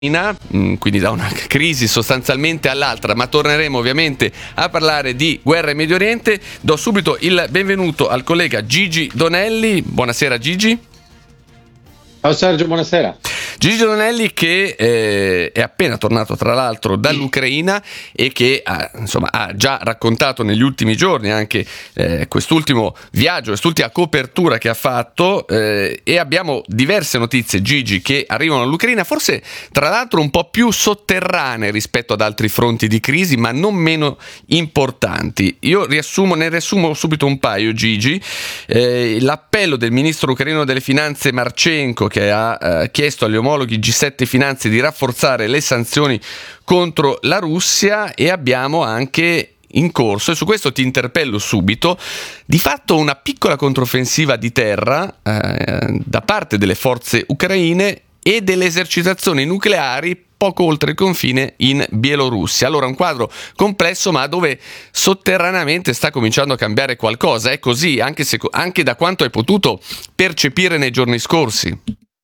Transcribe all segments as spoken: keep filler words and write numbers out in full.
quindi da una crisi sostanzialmente all'altra, ma torneremo ovviamente a parlare di guerra in Medio Oriente. Do subito il benvenuto al collega Gigi Donelli. Buonasera Gigi. Ciao Sergio, buonasera. Gigi Donelli che eh, è appena tornato tra l'altro dall'Ucraina e che ha, insomma, ha già raccontato negli ultimi giorni anche eh, quest'ultimo viaggio, quest'ultima copertura che ha fatto eh, e abbiamo diverse notizie, Gigi, che arrivano dall'Ucraina, forse tra l'altro un po' più sotterranee rispetto ad altri fronti di crisi, ma non meno importanti. Io riassumo, ne riassumo subito un paio, Gigi. Eh, l'appello del ministro ucraino delle finanze Marchenko, che ha eh, chiesto agli omologhi G sette Finanze di rafforzare le sanzioni contro la Russia, e abbiamo anche in corso, e su questo ti interpello subito, di fatto una piccola controffensiva di terra eh, da parte delle forze ucraine e delle esercitazioni nucleari poco oltre il confine in Bielorussia. Allora, un quadro complesso, ma dove sotterraneamente sta cominciando a cambiare qualcosa. È così, anche, se, anche da quanto hai potuto percepire nei giorni scorsi.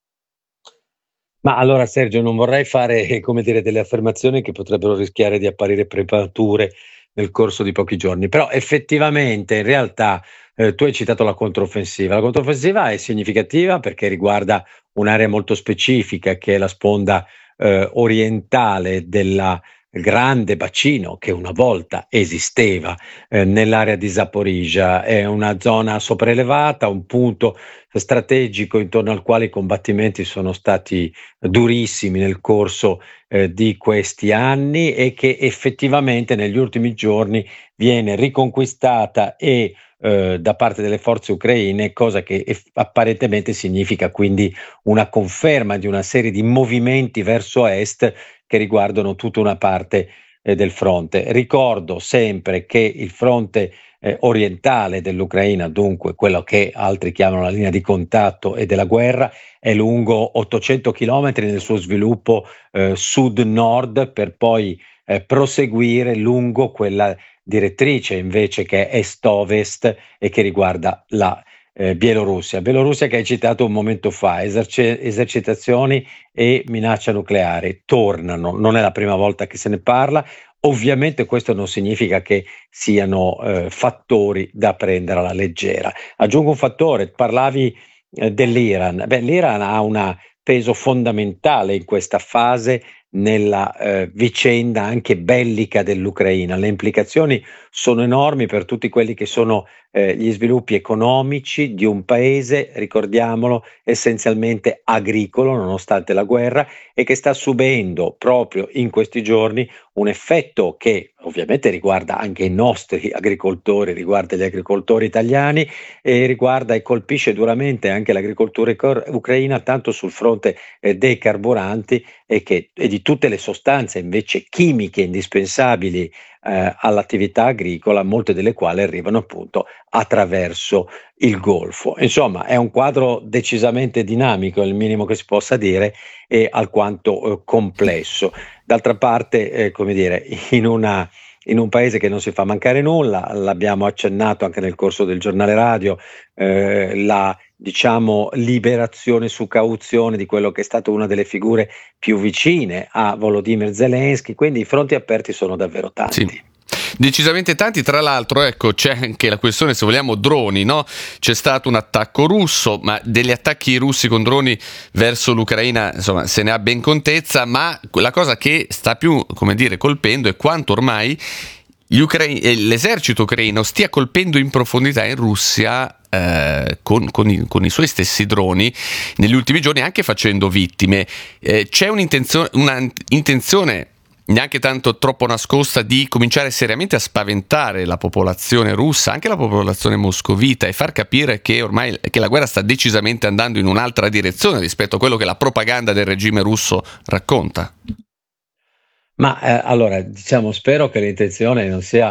Ma allora Sergio, non vorrei fare, come dire, delle affermazioni che potrebbero rischiare di apparire premature nel corso di pochi giorni, però effettivamente in realtà eh, tu hai citato la controffensiva. La controffensiva è significativa perché riguarda un'area molto specifica, che è la sponda eh, orientale della grande bacino che una volta esisteva eh, nell'area di Zaporizhzhia. È una zona sopraelevata, un punto strategico intorno al quale i combattimenti sono stati durissimi nel corso eh, di questi anni, e che effettivamente negli ultimi giorni viene riconquistata e eh, da parte delle forze ucraine, cosa che eff- apparentemente significa quindi una conferma di una serie di movimenti verso est che riguardano tutta una parte eh, del fronte. Ricordo sempre che il fronte eh, orientale dell'Ucraina, dunque quello che altri chiamano la linea di contatto e della guerra, è lungo ottocento chilometri nel suo sviluppo eh, sud-nord, per poi eh, proseguire lungo quella direttrice invece che è est-ovest e che riguarda la Eh, Bielorussia. Bielorussia che hai citato un momento fa, eserce- esercitazioni e minaccia nucleare tornano, non è la prima volta che se ne parla. Ovviamente questo non significa che siano eh, fattori da prendere alla leggera. Aggiungo un fattore, parlavi eh, dell'Iran. Beh, l'Iran ha un peso fondamentale in questa fase nella eh, vicenda anche bellica dell'Ucraina. Le implicazioni sono enormi per tutti quelli che sono eh, gli sviluppi economici di un paese, ricordiamolo, essenzialmente agricolo nonostante la guerra, e che sta subendo proprio in questi giorni un effetto che ovviamente riguarda anche i nostri agricoltori, riguarda gli agricoltori italiani e riguarda e colpisce duramente anche l'agricoltura ucraina, tanto sul fronte eh, dei carburanti e, che, e di tutte le sostanze invece chimiche indispensabili eh, all'attività agricola, molte delle quali arrivano appunto attraverso il Golfo. Insomma, è un quadro decisamente dinamico, è il minimo che si possa dire, e alquanto eh, complesso. D'altra parte, eh, come dire, in una in un paese che non si fa mancare nulla, l'abbiamo accennato anche nel corso del giornale radio, eh, la diciamo liberazione su cauzione di quello che è stato una delle figure più vicine a Volodymyr Zelensky, quindi i fronti aperti sono davvero tanti. Sì. Decisamente tanti. Tra l'altro, ecco, c'è anche la questione, se vogliamo, droni, no? C'è stato un attacco russo, ma degli attacchi russi con droni verso l'Ucraina, insomma, se ne ha ben contezza, ma la cosa che sta più, come dire, colpendo è quanto ormai gli ucraini, l'esercito ucraino stia colpendo in profondità in Russia eh, con, con, i, con i suoi stessi droni negli ultimi giorni, anche facendo vittime. Eh, c'è un'intenzione, una intenzione neanche tanto troppo nascosta di cominciare seriamente a spaventare la popolazione russa, anche la popolazione moscovita, e far capire che ormai che la guerra sta decisamente andando in un'altra direzione rispetto a quello che la propaganda del regime russo racconta. Ma eh, allora, diciamo, spero che l'intenzione non sia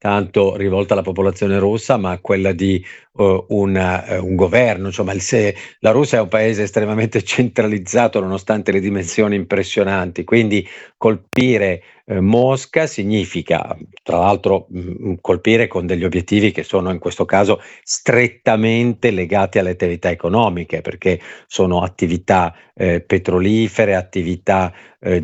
tanto rivolta alla popolazione russa, ma quella di uh, una, uh, un governo. Insomma, il, se, la Russia è un paese estremamente centralizzato nonostante le dimensioni impressionanti, quindi colpire eh, Mosca significa, tra l'altro, mh, colpire con degli obiettivi che sono in questo caso strettamente legati alle attività economiche, perché sono attività eh, petrolifere, attività eh,